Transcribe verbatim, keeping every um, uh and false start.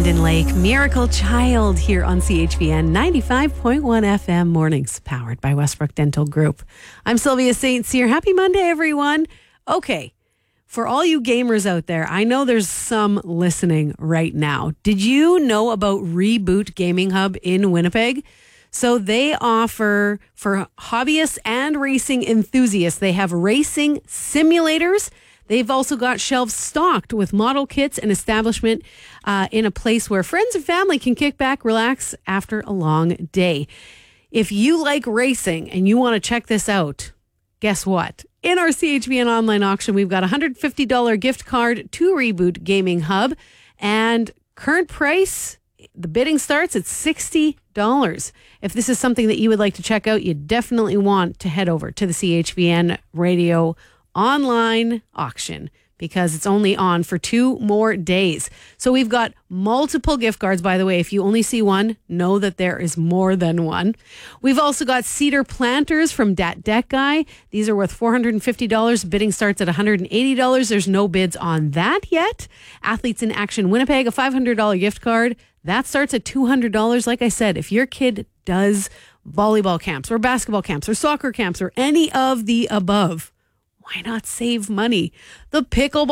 Brandon Lake, Miracle Child here on C H V N ninety-five point one F M mornings, powered by Westbrook Dental Group. I'm Sylvia Saint Cyr. Happy Monday, everyone. Okay, for all you gamers out there, I know there's some listening right now. Did you know about Reboot Gaming Hub in Winnipeg? So they offer, for hobbyists and racing enthusiasts, they have racing simulators. They've also got shelves stocked with model kits and establishment uh, in a place where friends and family can kick back, relax after a long day. If you like racing and you want to check this out, guess what? In our C H V N online auction, we've got a one hundred fifty dollars gift card to Reboot Gaming Hub. And current price, the bidding starts at sixty dollars. If this is something that you would like to check out, you definitely want to head over to the C H V N radio online auction because it's only on for two more days. So we've got multiple gift cards, by the way. If you only see one, know that there is more than one. We've also got cedar planters from Dat Deck Guy. These are worth four hundred fifty dollars. Bidding starts at one hundred eighty dollars. There's no bids on that yet. Athletes in Action Winnipeg, a five hundred dollars gift card. That starts at two hundred dollars. Like I said, if your kid does volleyball camps or basketball camps or soccer camps or any of the above, why not save money? The pickleball